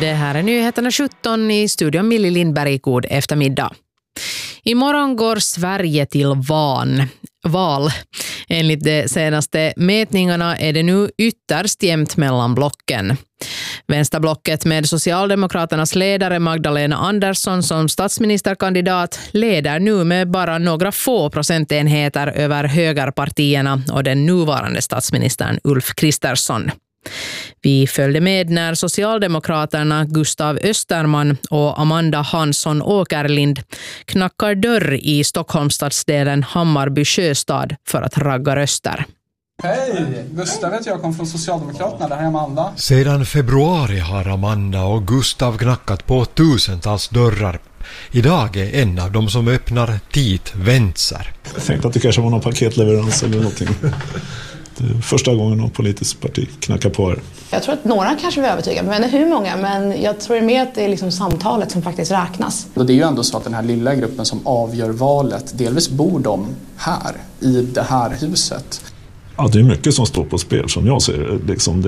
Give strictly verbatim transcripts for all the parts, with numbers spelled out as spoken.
Det här är nyheterna sjutton i studion Milli Lindberg. God eftermiddag. Imorgon går Sverige till van. val. Enligt de senaste mätningarna är det nu ytterst jämnt mellan blocken. Vänsterblocket med Socialdemokraternas ledare Magdalena Andersson som statsministerkandidat leder nu med bara några få procentenheter över högerpartierna och den nuvarande statsministern Ulf Kristersson. Vi följde med när Socialdemokraterna Gustav Österman och Amanda Hansson Åkerlind knackar dörr i Stockholmsstadsdelen Hammarby Sjöstad för att ragga röster. Hej, Gustav heter jag, kom från Socialdemokraterna, det här är Amanda. Sedan februari har Amanda och Gustav knackat på tusentals dörrar. Idag är en av dem som öppnar Tit Vänster. Jag tänkte att det kanske var någon paketleverans eller någonting. Första gången någon politisk parti knackar på här. Jag tror att några kanske vill övertyga, men hur många? Men jag tror mer att det är liksom samtalet som faktiskt räknas. Och det är ju ändå så att den här lilla gruppen som avgör valet, delvis bor de här, i det här huset. Ja, det är mycket som står på spel som jag ser det. Liksom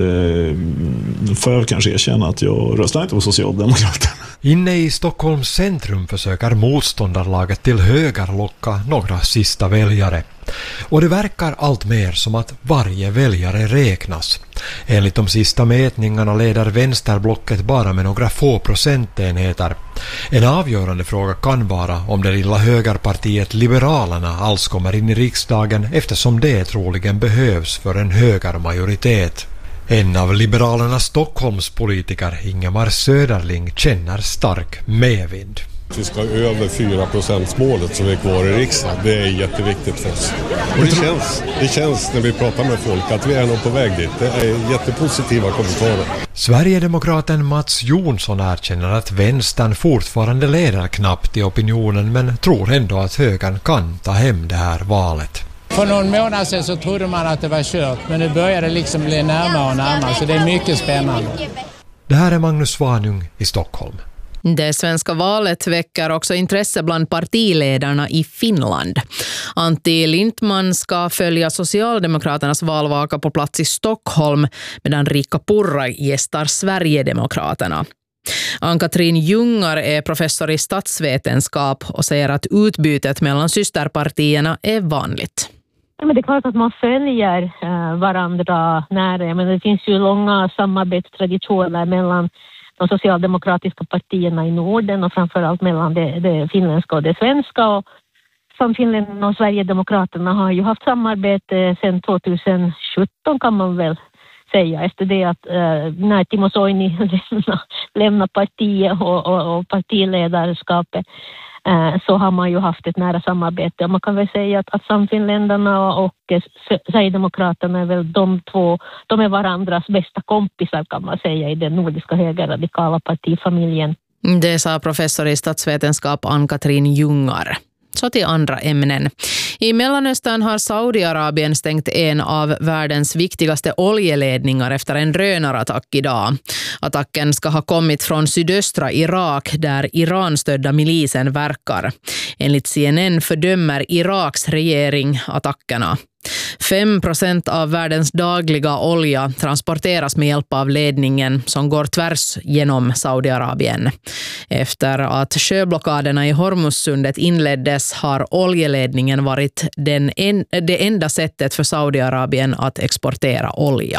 det får jag kanske erkänna att jag röstar inte på Socialdemokraterna. Inne i Stockholms centrum försöker motståndarlaget till höger locka några sista väljare. Och det verkar allt mer som att varje väljare räknas. Enligt de sista mätningarna leder vänsterblocket bara med några få procentenheter. En avgörande fråga kan vara om det lilla högerpartiet Liberalerna alls kommer in i riksdagen eftersom det troligen behövs för en högermajoritet. En av Liberalernas Stockholmspolitiker, Ingemar Söderling, känner stark medvind. Vi ska över fyra procent målet som är kvar i riksdagen. Det är jätteviktigt för oss. Och det känns, det känns när vi pratar med folk att vi är nog på väg dit. Det är jättepositiva kommentarer. Sverigedemokraten Mats Jonsson erkänner att vänstern fortfarande leder knappt i opinionen men tror ändå att högern kan ta hem det här valet. För någon månad sedan så trodde man att det var kört, men det började liksom bli närmare och närmare, så det är mycket spännande. Det här är Magnus Svanung i Stockholm. Det svenska valet väcker också intresse bland partiledarna i Finland. Antti Lindman ska följa Socialdemokraternas valvaka på plats i Stockholm medan Riikka Purra gästar Sverigedemokraterna. Ann-Katrin Jungar är professor i statsvetenskap och säger att utbytet mellan systerpartierna är vanligt. Ja, men det är klart att man följer uh, varandra nära, men det finns ju långa samarbetstraditioner mellan de socialdemokratiska partierna i Norden och framförallt mellan det, det finländska och det svenska. Och Samfinländarna och Sverigedemokraterna har ju haft samarbete sedan tjugohundrasjutton kan man väl säga. Efter det att eh, när Timo Soini lämnar, lämnar partiet och, och, och partiledarskapet eh, så har man ju haft ett nära samarbete. Och man kan väl säga att, att Samfinländarna och eh, Sverigedemokraterna är väl de två, de är varandras bästa kompisar kan man säga i den nordiska högerradikala partifamiljen. Det sa professor i statsvetenskap Ann-Katrin Jungar. Så till andra ämnen. I Mellanöstern har Saudiarabien stängt en av världens viktigaste oljeledningar efter en drönarattack idag. Attacken ska ha kommit från sydöstra Irak där Iran-stödda milisen verkar. Enligt C N N fördömer Iraks regering attackerna. fem procent av världens dagliga olja transporteras med hjälp av ledningen som går tvärs genom Saudiarabien. Efter att sjöblockaderna i Hormuzsundet inleddes har oljeledningen varit den en, det enda sättet för Saudiarabien att exportera olja.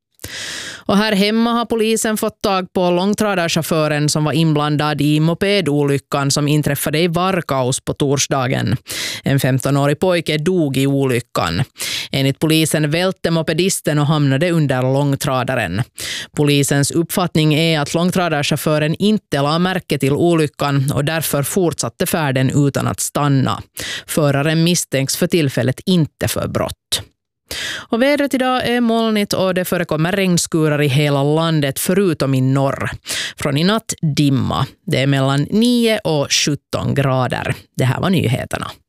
Och här hemma har polisen fått tag på långtradarchauffören som var inblandad i mopedolyckan som inträffade i Varkaus på torsdagen. En femtonårig pojke dog i olyckan. Enligt polisen välte mopedisten och hamnade under långtradaren. Polisens uppfattning är att långtradarchauffören inte la märke till olyckan och därför fortsatte färden utan att stanna. Föraren misstänks för tillfället inte för brott. Och vädret idag är molnigt och det förekommer regnskurar i hela landet förutom i norr. Från i natt dimma. Det är mellan nio och sjutton grader. Det här var nyheterna.